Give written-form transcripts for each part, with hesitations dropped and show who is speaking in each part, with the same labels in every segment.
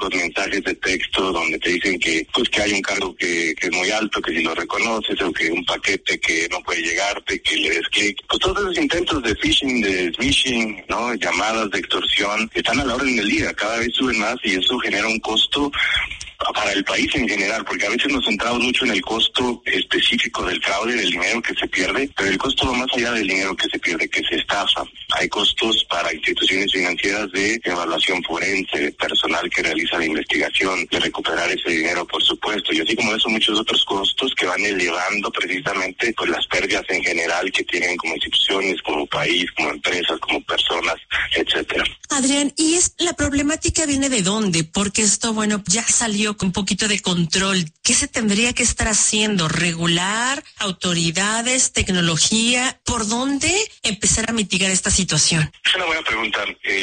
Speaker 1: con mensajes de texto donde te dicen que pues que hay un cargo que es muy alto, que si lo reconoces, o que un paquete que no puede llegarte, que le des clic. Pues todos esos intentos de phishing, de smishing, ¿no? Llamadas de extorsión, están a la orden del día, cada vez suben más y eso genera un costo para el país en general, porque a veces nos centramos mucho en el costo específico del fraude, del dinero que se pierde, pero el costo va más allá del dinero que se pierde, que se estafa. Hay costos para instituciones financieras de evaluación forense, de personal que realiza la investigación, de recuperar ese dinero, por supuesto, y así como eso muchos otros costos que van elevando precisamente pues las pérdidas en general que tienen como instituciones, como país, como empresas, como personas, etcétera.
Speaker 2: Adrián, ¿y la problemática viene de dónde? Porque esto, bueno, ya salió con un poquito de control. ¿Qué se tendría que estar haciendo? ¿Regular? ¿Autoridades? ¿Tecnología? ¿Por dónde empezar a mitigar esta situación?
Speaker 1: Es una buena pregunta,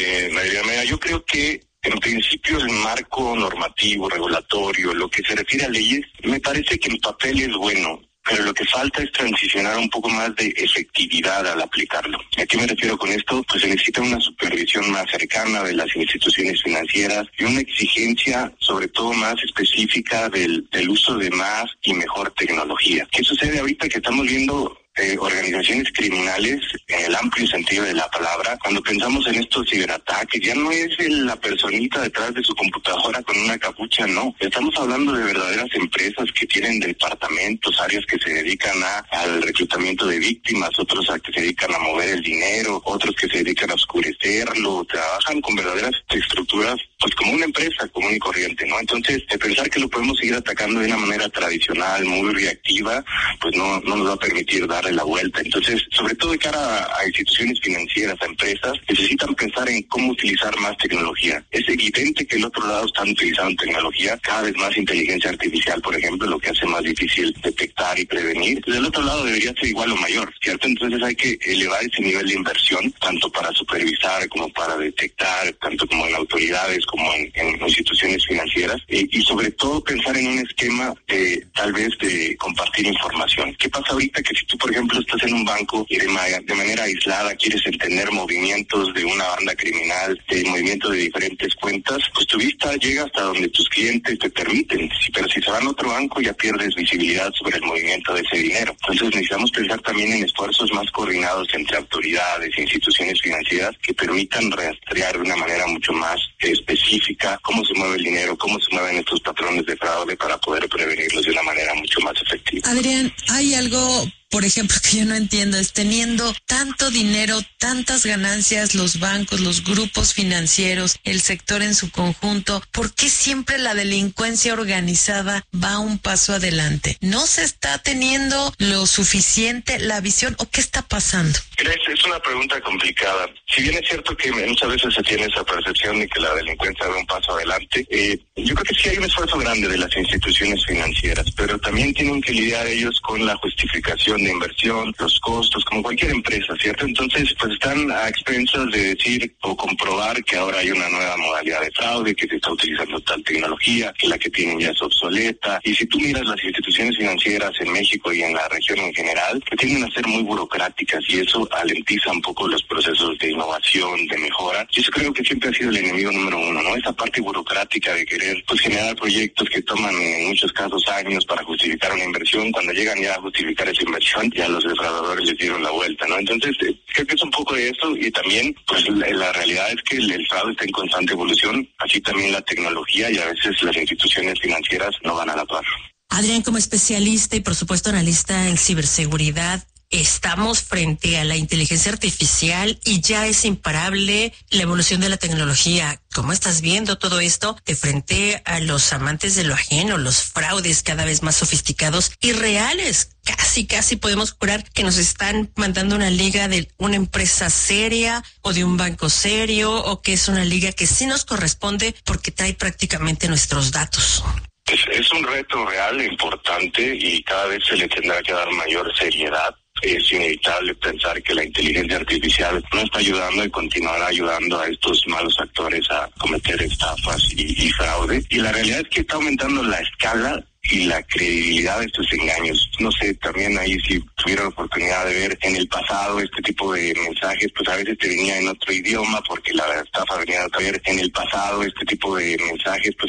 Speaker 1: María. Yo creo que en principio el marco normativo, regulatorio, lo que se refiere a leyes, me parece que el papel es bueno, pero lo que falta es transicionar un poco más de efectividad al aplicarlo. ¿A qué me refiero con esto? Pues se necesita una supervisión más cercana de las instituciones financieras y una exigencia sobre todo más específica del uso de más y mejor tecnología. ¿Qué sucede ahorita que estamos viendo organizaciones criminales en el amplio sentido de la palabra? Cuando pensamos en estos ciberataques, ya no es la personita detrás de su computadora con una capucha, no. Estamos hablando de verdaderas empresas que tienen departamentos, áreas que se dedican al reclutamiento de víctimas, otros a que se dedican a mover el dinero, otros que se dedican a oscurecerlo, trabajan con verdaderas estructuras, pues como una empresa común y corriente, ¿no? Entonces, pensar que lo podemos seguir atacando de una manera tradicional, muy reactiva, pues no nos va a permitir darle la vuelta. Entonces, sobre todo de cara a instituciones financieras, a empresas, necesitan pensar en cómo utilizar más tecnología. Es evidente que el otro lado están utilizando tecnología, cada vez más inteligencia artificial, por ejemplo, lo que hace más difícil detectar y prevenir. Del otro lado debería ser igual o mayor, ¿cierto? Entonces hay que elevar ese nivel de inversión, tanto para supervisar como para detectar, tanto como en autoridades como en instituciones financieras, y sobre todo pensar en un esquema tal vez de compartir información. ¿Qué pasa ahorita? Que si tú, por ejemplo, estás en un banco y de manera aislada quieres entender movimientos de una banda criminal, de movimientos de diferentes cuentas, pues tu vista llega hasta donde tus clientes te permiten. Pero si se van a otro banco ya pierdes visibilidad sobre el movimiento de ese dinero. Entonces necesitamos pensar también en esfuerzos más coordinados entre autoridades e instituciones financieras que permitan rastrear de una manera mucho más específica cómo se mueve el dinero, cómo se mueven estos patrones de fraude para poder prevenirlos de una manera mucho más efectiva.
Speaker 2: Adrián, hay algo, por ejemplo, que yo no entiendo, es teniendo tanto dinero, tantas ganancias, los bancos, los grupos financieros, el sector en su conjunto, ¿por qué siempre la delincuencia organizada va un paso adelante? ¿No se está teniendo lo suficiente la visión o qué está pasando?
Speaker 1: Es una pregunta complicada. Si bien es cierto que muchas veces se tiene esa percepción de que la delincuencia va un paso adelante, yo creo que sí hay un esfuerzo grande de las instituciones financieras, pero también tienen que lidiar ellos con la justificación de inversión, los costos, como cualquier empresa, ¿cierto? Entonces, pues están a expensas de decir o comprobar que ahora hay una nueva modalidad de fraude, que se está utilizando tal tecnología, que la que tienen ya es obsoleta. Y si tú miras las instituciones financieras en México y en la región en general, que tienden a ser muy burocráticas y eso alentiza un poco los procesos de innovación, de mejora. Y eso creo que siempre ha sido el enemigo número uno, ¿no? Esa parte burocrática de querer, pues, generar proyectos que toman en muchos casos años para justificar una inversión. Cuando llegan ya a justificar esa inversión, ya los defraudadores les dieron la vuelta, ¿no? Entonces, creo que es un poco de eso y también, pues, la realidad es que el fraude está en constante evolución, así también la tecnología y a veces las instituciones financieras no van a la par.
Speaker 2: Adrián, como especialista y por supuesto analista en ciberseguridad, estamos frente a la inteligencia artificial y ya es imparable la evolución de la tecnología. ¿Cómo estás viendo todo esto de frente a los amantes de lo ajeno, los fraudes cada vez más sofisticados y reales? Casi podemos jurar que nos están mandando una liga de una empresa seria o de un banco serio o que es una liga que sí nos corresponde porque trae prácticamente nuestros datos.
Speaker 1: Es un reto real, importante y cada vez se le tendrá que dar mayor seriedad. Es inevitable pensar que la inteligencia artificial no está ayudando y continuará ayudando a estos malos actores a cometer estafas y fraude. Y la realidad es que está aumentando la escala y la credibilidad de estos engaños. No sé, también ahí si tuvieron oportunidad de ver en el pasado este tipo de mensajes, pues a veces te venía en otro idioma porque la estafa venía a ver en el pasado este tipo de mensajes, pues